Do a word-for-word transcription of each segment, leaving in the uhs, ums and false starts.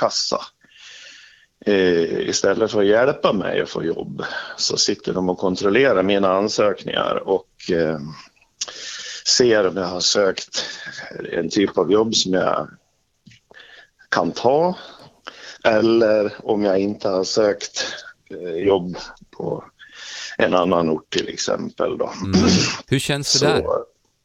a-kassa. Eh, istället för att hjälpa mig att få jobb så sitter de och kontrollerar mina ansökningar och eh, ser om jag har sökt en typ av jobb som jag kan ta eller om jag inte har sökt eh, jobb på en annan ort till exempel. Då. Mm. Hur känns det så, där?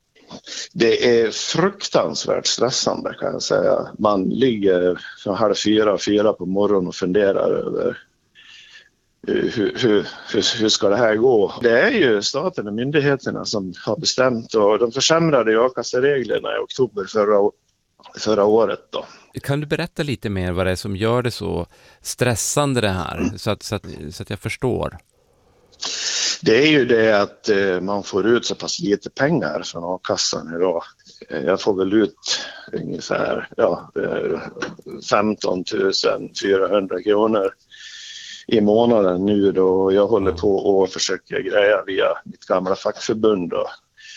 Det är fruktansvärt stressande kan jag säga. Man ligger från halv fyra, fyra på morgonen och funderar över hur, hur, hur, hur ska det här gå. Det är ju staten och myndigheterna som har bestämt och de försämrade a-kassereglerna i oktober förra, förra året. Då. Kan du berätta lite mer vad det är som gör det så stressande det här så att, så att, så att jag förstår? Det är ju det att eh, man får ut så pass lite pengar från a-kassan idag. Jag får väl ut ungefär ja, femton tusen fyrahundra kronor i månaden nu då. Jag håller på och försöker greja via mitt gamla fackförbund då,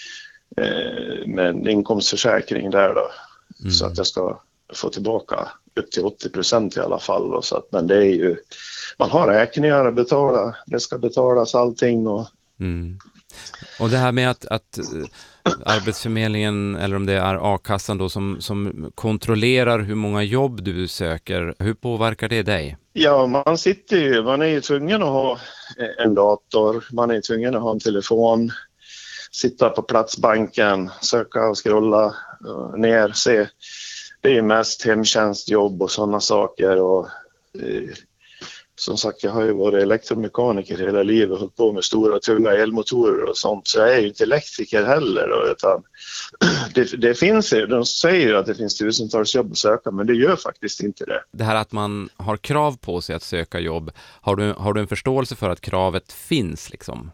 eh, med en inkomstförsäkring där då. Mm. Så att jag ska få tillbaka upp till åttio procent i alla fall. Då, så att, men det är ju, man har räkningar att betala, det ska betalas allting. Och, mm. och det här med att, att Arbetsförmedlingen eller om det är a-kassan då som, som kontrollerar hur många jobb du söker, hur påverkar det dig? Ja, man sitter ju, man är ju tvungen att ha en dator, man är tvungen att ha en telefon, sitta på Platsbanken, söka och scrolla ner, se. Det är ju mest hemtjänstjobb och sådana saker och eh, som sagt jag har ju varit elektromekaniker hela livet och hållit på med stora tunga elmotorer och sånt så jag är ju inte elektriker heller då, utan det, det finns ju, de säger ju att det finns tusentals jobb att söka men det gör faktiskt inte det. Det här att man har krav på sig att söka jobb, har du, har du en förståelse för att kravet finns liksom?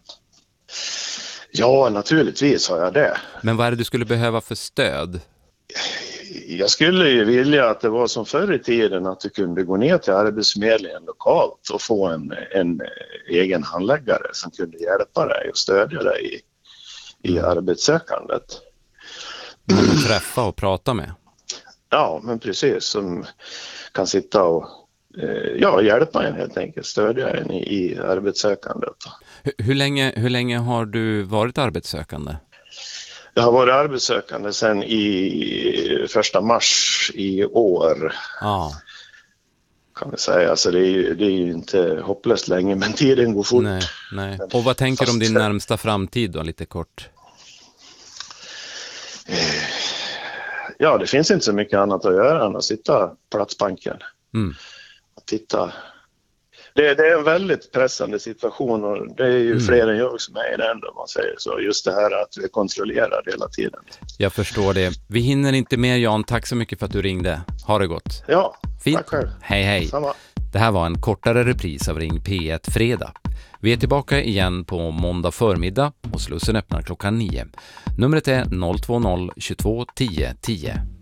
Ja, naturligtvis har jag det. Men vad är det du skulle behöva för stöd? Jag skulle ju vilja att det var som förr i tiden att du kunde gå ner till Arbetsförmedlingen lokalt och få en, en egen handläggare som kunde hjälpa dig och stödja dig i, i arbetssökandet. Man kan träffa och prata med. Ja, men precis. Som kan sitta och eh, ja, hjälpa en helt enkelt, stödja en i, i arbetssökandet. Hur, hur, länge, hur länge har du varit arbetssökande? Jag har varit arbetssökande sedan i första mars i år. Ja. Kan vi säga. Alltså det är ju det är ju inte hopplöst länge, men tiden går fort. Nej, nej. Och vad tänker du om din närmsta framtid då, lite kort? Ja, det finns inte så mycket annat att göra än att sitta på Platsbanken. Mm. Och titta. Det, det är en väldigt pressande situation och det är ju mm. fler än jag som är i den, om man säger så. Just det här att vi kontrollerar hela tiden. Jag förstår det. Vi hinner inte mer, Jan. Tack så mycket för att du ringde. Ha det gott. Ja, fint. Tack själv. Hej, hej. Samma. Det här var en kortare repris av Ring P ett fredag. Vi är tillbaka igen på måndag förmiddag och Slussen öppnar klockan nio. Numret är noll två noll tjugotvå tio tio.